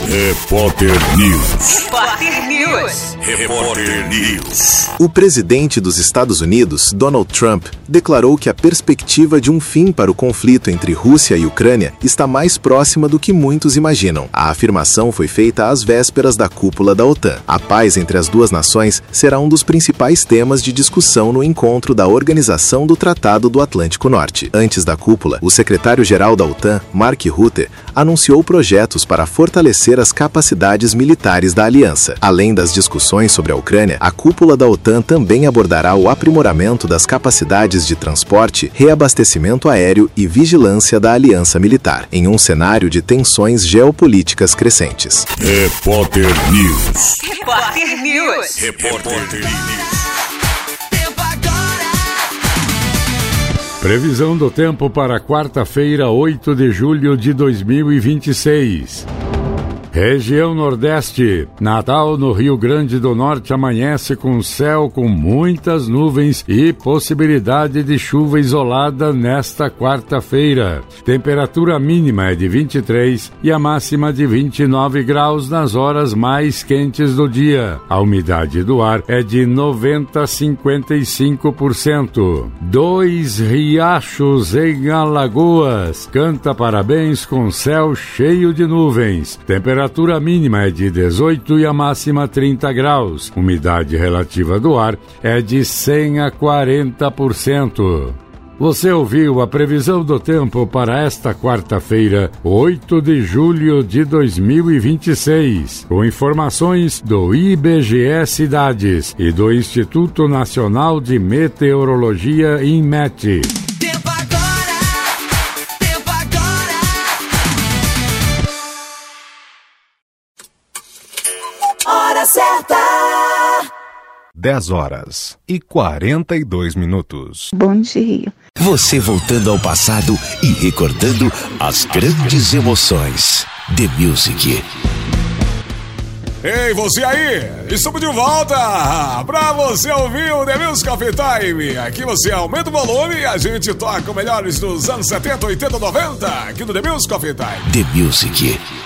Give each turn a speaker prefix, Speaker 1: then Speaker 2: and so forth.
Speaker 1: Repórter News.
Speaker 2: Repórter News.
Speaker 1: Repórter News.
Speaker 3: O presidente dos Estados Unidos, Donald Trump, declarou que a perspectiva de um fim para o conflito entre Rússia e Ucrânia está mais próxima do que muitos imaginam. A afirmação foi feita às vésperas da cúpula da OTAN. A paz entre as duas nações será um dos principais temas de discussão no encontro da Organização do Tratado do Atlântico Norte. Antes da cúpula, o secretário-geral da OTAN, Mark Rutte, anunciou projetos para fortalecer as capacidades militares da aliança. Além das discussões sobre a Ucrânia, a cúpula da OTAN também abordará o aprimoramento das capacidades de transporte, reabastecimento aéreo e vigilância da aliança militar, em um cenário de tensões geopolíticas crescentes.
Speaker 1: Repórter News.
Speaker 2: Repórter News.
Speaker 1: Repórter News.
Speaker 4: Previsão do tempo para quarta-feira, 8 de julho de 2026. Região Nordeste. Natal, no Rio Grande do Norte, amanhece com céu com muitas nuvens e possibilidade de chuva isolada nesta quarta-feira. Temperatura mínima é de 23 e a máxima de 29 graus nas horas mais quentes do dia. A umidade do ar é de 90 a 55%. Dois Riachos em Alagoas. Canta parabéns com céu cheio de nuvens. Temperatura mínima é de 18 e a máxima 30 graus. Umidade relativa do ar é de 100 a 40%. Você ouviu a previsão do tempo para esta quarta-feira, 8 de julho de 2026, com informações do IBGE Cidades e do Instituto Nacional de Meteorologia, INMET.
Speaker 5: Hora certa.
Speaker 6: 10 horas e 42 minutos.
Speaker 7: Bom dia.
Speaker 8: Você voltando ao passado e recordando as grandes emoções. The Music.
Speaker 9: Ei, você aí! Estamos de volta pra você ouvir o The Music Coffee Time. Aqui você aumenta o volume e a gente toca o melhores dos anos 70, 80, 90 aqui no The Music Coffee Time.
Speaker 8: The Music.